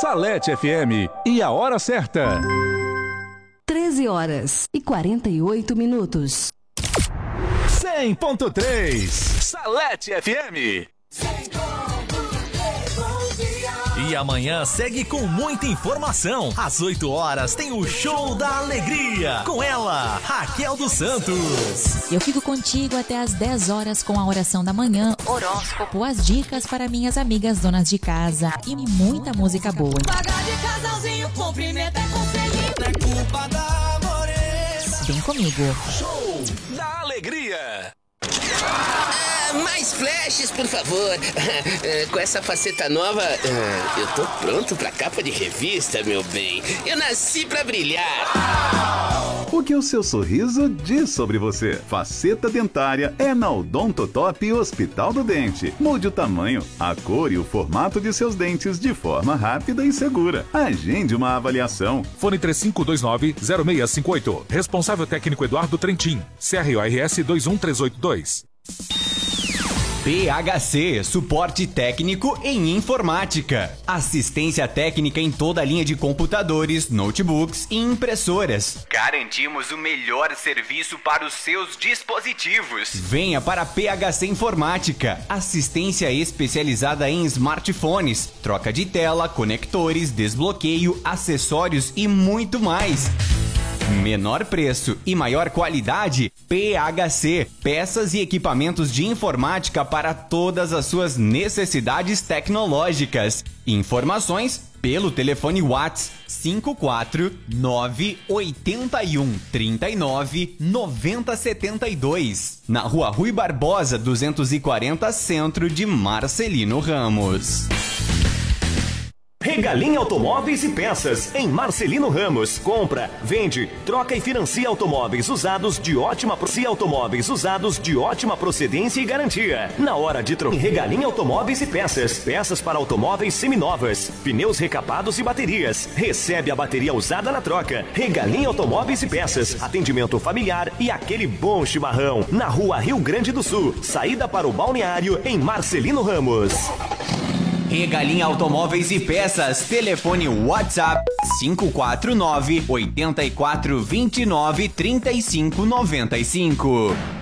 Salete FM e a hora certa. 13h48. 100.3 Salete FM. E amanhã segue com muita informação. Às 8 horas tem o Show da Alegria. Com ela, Raquel dos Santos. Eu fico contigo até às 10 horas com a oração da manhã, horóscopo, as dicas para minhas amigas donas de casa e muita música boa. Pagar de casalzinho, cumprimento é conselhinho. É culpa da morena. Vem comigo. Show da Alegria. Mais flashes, por favor. Com essa faceta nova, eu tô pronto pra capa de revista, meu bem. Eu nasci pra brilhar. O que o seu sorriso diz sobre você? Faceta dentária é na Odontotop Hospital do Dente. Mude o tamanho, a cor e o formato de seus dentes de forma rápida e segura. Agende uma avaliação. Fone 3529-0658. Responsável técnico Eduardo Trentin. CRORS 21382. PHC, suporte técnico em informática. Assistência técnica em toda a linha de computadores, notebooks e impressoras. Garantimos o melhor serviço para os seus dispositivos. Venha para PHC Informática. Assistência especializada em smartphones, troca de tela, conectores, desbloqueio, acessórios e muito mais. Menor preço e maior qualidade, PHC, peças e equipamentos de informática para todas as suas necessidades tecnológicas. Informações pelo telefone WhatsApp 54981399072, na Rua Rui Barbosa 240, centro de Marcelino Ramos. Regalim Automóveis e Peças, em Marcelino Ramos. Compra, vende, troca e financia automóveis usados de ótima procedência e garantia. Na hora de trocar, Regalim Automóveis e Peças. Peças para automóveis seminovas, pneus recapados e baterias. Recebe a bateria usada na troca. Regalim Automóveis e Peças. Atendimento familiar e aquele bom chimarrão. Na Rua Rio Grande do Sul, saída para o balneário, em Marcelino Ramos. Regalim Automóveis e Peças, telefone WhatsApp 549-8429-3595.